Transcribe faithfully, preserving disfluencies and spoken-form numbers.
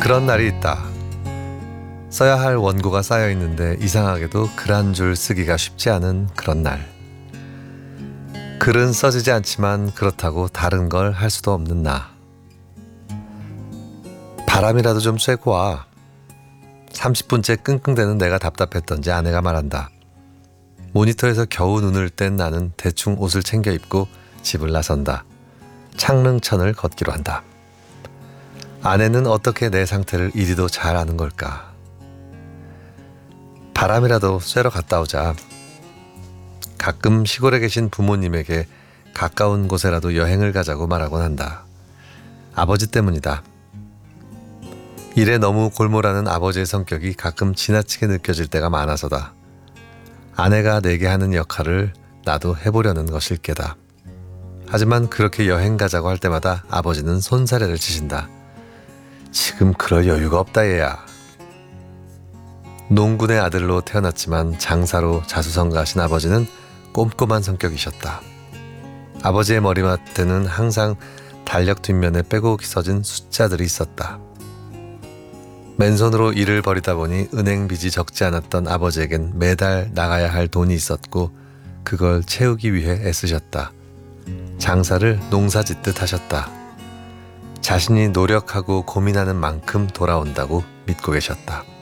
그런 날이 있다. 써야 할 원고가 쌓여 있는데 이상하게도 글 한 줄 쓰기가 쉽지 않은 그런 날. 글은 써지지 않지만 그렇다고 다른 걸 할 수도 없는 나. 바람이라도 좀 쐬고 와. 삼십 분째 끙끙대는 내가 답답했던지 아내가 말한다. 모니터에서 겨우 눈을 뗀 나는 대충 옷을 챙겨 입고 집을 나선다. 창릉천을 걷기로 한다. 아내는 어떻게 내 상태를 이리도 잘 아는 걸까? 바람이라도 쐬러 갔다 오자. 가끔 시골에 계신 부모님에게 가까운 곳에라도 여행을 가자고 말하곤 한다. 아버지 때문이다. 일에 너무 골몰하는 아버지의 성격이 가끔 지나치게 느껴질 때가 많아서다. 아내가 내게 하는 역할을 나도 해보려는 것일 게다. 하지만 그렇게 여행 가자고 할 때마다 아버지는 손사래를 치신다. 지금 그럴 여유가 없다 얘야. 농군의 아들로 태어났지만 장사로 자수성가하신 아버지는 꼼꼼한 성격이셨다. 아버지의 머리맡에는 항상 달력 뒷면에 빼곡히 써진 숫자들이 있었다. 맨손으로 일을 벌이다 보니 은행 빚이 적지 않았던 아버지에겐 매달 나가야 할 돈이 있었고 그걸 채우기 위해 애쓰셨다. 장사를 농사 짓듯 하셨다. 자신이 노력하고 고민하는 만큼 돌아온다고 믿고 계셨다.